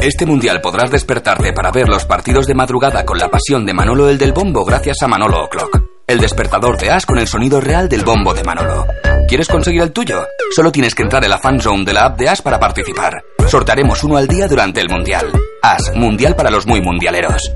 Este mundial podrás despertarte para ver los partidos de madrugada con la pasión de Manolo el del bombo gracias a Manolo O'Clock. El despertador de As con el sonido real del bombo de Manolo. ¿Quieres conseguir el tuyo? Solo tienes que entrar en la fanzone de la app de As para participar. Sortearemos uno al día durante el mundial. As, mundial para los muy mundialeros.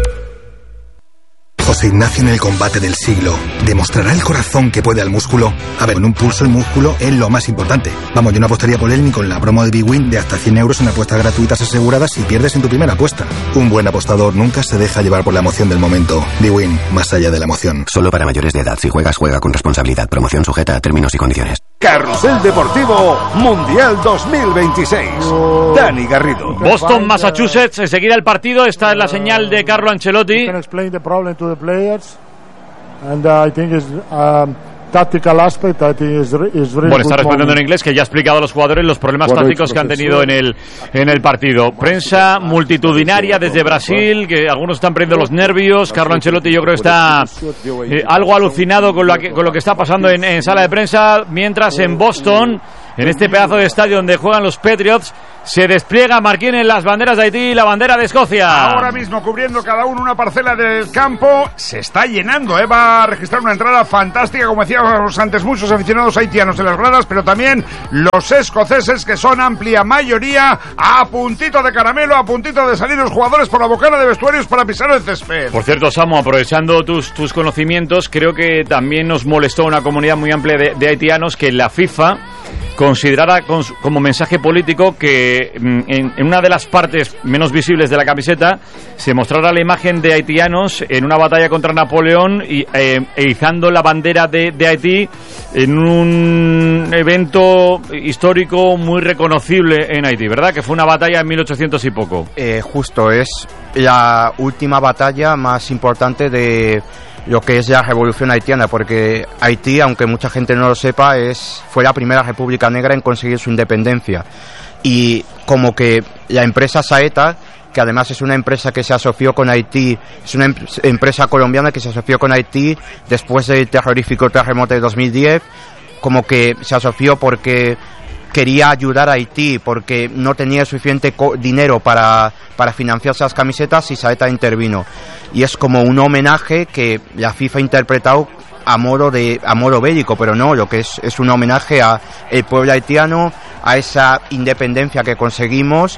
José Ignacio en el combate del siglo. ¿Demostrará el corazón que puede al músculo? A ver, en un pulso el músculo es lo más importante. Vamos, yo no apostaría por él ni con la promo de Big Win de hasta 100 euros en apuestas gratuitas aseguradas si pierdes en tu primera apuesta. Un buen apostador nunca se deja llevar por la emoción del momento. Big Win, más allá de la emoción. Solo para mayores de edad. Si juegas, juega con responsabilidad. Promoción sujeta a términos y condiciones. Carrusel Deportivo Mundial 2026. Dani Garrido. Boston, Massachusetts. Enseguida el partido. Esta es la señal de Carlo Ancelotti. Bueno, está respondiendo en inglés, que ya ha explicado a los jugadores los problemas tácticos que han tenido en el partido. Prensa multitudinaria desde Brasil, que algunos están perdiendo los nervios. Carlo Ancelotti yo creo que está algo alucinado con lo que está pasando en sala de prensa, mientras en Boston, en este pedazo de estadio donde juegan los Patriots, se despliega, Marquín, las banderas de Haití y la bandera de Escocia. Ahora mismo cubriendo cada uno una parcela del campo. Se está llenando, va a registrar una entrada fantástica, como decíamos antes, muchos aficionados haitianos en las gradas, pero también los escoceses, que son amplia mayoría, a puntito de caramelo, a puntito de salir los jugadores por la bocana de vestuarios para pisar el césped. Por cierto, Samu, aprovechando tus conocimientos, creo que también nos molestó una comunidad muy amplia de haitianos que la FIFA considerara como mensaje político que en una de las partes menos visibles de la camiseta se mostrara la imagen de haitianos en una batalla contra Napoleón y izando la bandera de Haití en un evento histórico muy reconocible en Haití, ¿verdad? Que fue una batalla en 1800 y poco. Justo, es la última batalla más importante de lo que es la revolución haitiana, porque Haití, aunque mucha gente no lo sepa, fue la primera república negra en conseguir su independencia, y como que la empresa Saeta, que además es una empresa que se asoció con Haití, es una empresa colombiana que se asoció con Haití después del terrorífico terremoto de 2010, como que se asoció porque quería ayudar a Haití, porque no tenía suficiente dinero para financiarse las camisetas, y Saeta intervino. Y es como un homenaje que la FIFA ha interpretado a modo bélico, pero no, lo que es un homenaje a el pueblo haitiano, a esa independencia que conseguimos.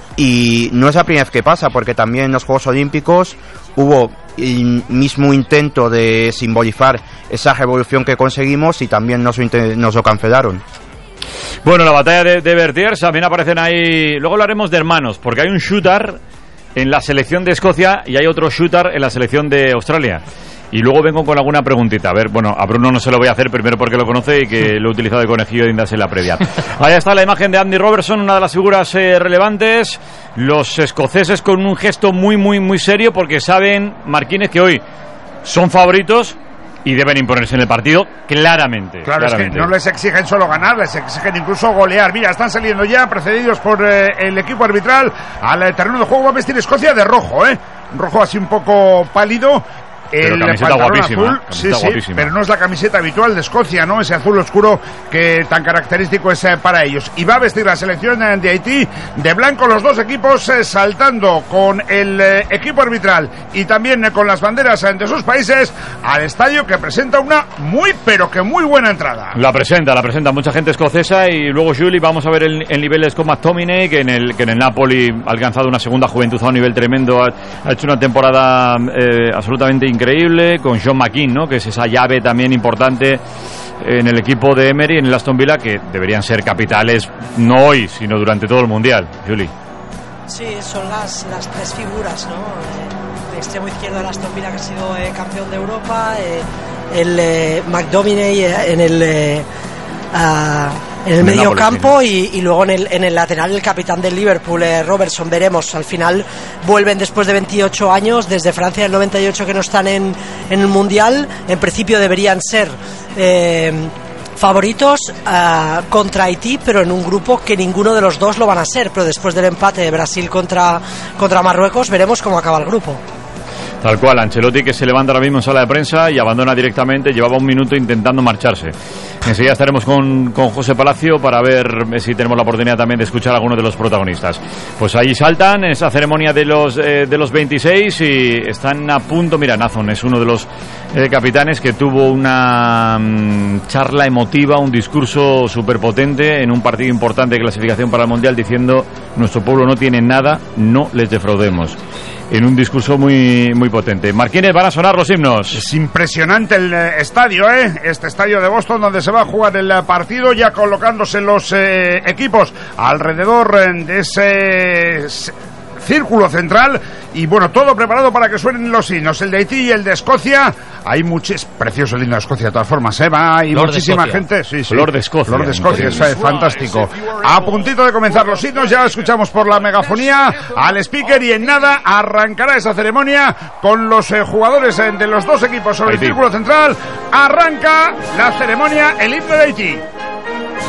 Y no es la primera vez que pasa, porque también en los Juegos Olímpicos hubo el mismo intento de simbolizar esa revolución que conseguimos, y también nos lo cancelaron. Bueno, la batalla de Vertiers, también aparecen ahí. Luego hablaremos de hermanos, porque hay un shooter en la selección de Escocia y hay otro shooter en la selección de Australia. Y luego vengo con alguna preguntita. A ver, bueno, a Bruno no se lo voy a hacer, primero porque lo conoce y que lo he utilizado de conejillo de indias en la previa. Ahí está la imagen de Andy Robertson, una de las figuras relevantes. Los escoceses con un gesto muy, muy, muy serio, porque saben, Marquínez, que hoy son favoritos y deben imponerse en el partido claramente. Claro, claramente. Es que no les exigen solo ganar, les exigen incluso golear. Mira, están saliendo ya, precedidos por el equipo arbitral, al terreno de juego. Va a vestir Escocia de rojo, un rojo así un poco pálido. Pero el camiseta guapísima, azul, sí, guapísima. Pero no es la camiseta habitual de Escocia, ¿no? Ese azul oscuro que tan característico es para ellos. Y va a vestir la selección de Haití de blanco, los dos equipos saltando con el equipo arbitral y también con las banderas de sus países al estadio, que presenta una muy, pero que muy buena entrada. La presenta mucha gente escocesa. Y luego, Juli, vamos a ver el nivel de Scott McTominay, que en el Napoli ha alcanzado una segunda juventud a un nivel tremendo, ha hecho una temporada absolutamente increíble, con John McKean, ¿no? Que es esa llave también importante en el equipo de Emery, en el Aston Villa, que deberían ser capitales no hoy, sino durante todo el Mundial. Juli. Sí, son las tres figuras, ¿no? El extremo izquierdo del Aston Villa, que ha sido campeón de Europa, el McTominay en el medio campo, y luego en el lateral el capitán del Liverpool, Robertson. Veremos, al final vuelven después de 28 años, desde Francia del 98 que no están en el Mundial. En principio deberían ser favoritos contra Haití, pero en un grupo que ninguno de los dos lo van a ser. Pero después del empate de Brasil contra Marruecos, veremos cómo acaba el grupo. Tal cual, Ancelotti, que se levanta ahora mismo en sala de prensa y abandona directamente, llevaba un minuto intentando marcharse. Enseguida estaremos con José Palacio para ver si tenemos la oportunidad también de escuchar a algunos de los protagonistas. Pues ahí saltan esa ceremonia de los 26 y están a punto. Mira, Nazon es uno de los capitanes que tuvo una charla emotiva, un discurso súper potente en un partido importante de clasificación para el Mundial, diciendo: nuestro pueblo no tiene nada, no les defraudemos. En un discurso muy potente. Marquines, van a sonar los himnos. Es impresionante el estadio, este estadio de Boston, donde se va a jugar el partido, ya colocándose los equipos alrededor de ese círculo central, y bueno, todo preparado para que suenen los himnos, el de Haití y el de Escocia. Hay es precioso el himno de Escocia de todas formas, hay muchísima gente. Sí. Lord de Escocia. Lord de Escocia, es fantástico. A puntito de comenzar los himnos, ya escuchamos por la megafonía al speaker, y en nada arrancará esa ceremonia con los jugadores de los dos equipos sobre Haití. El círculo central. Arranca la ceremonia, el himno de Haití.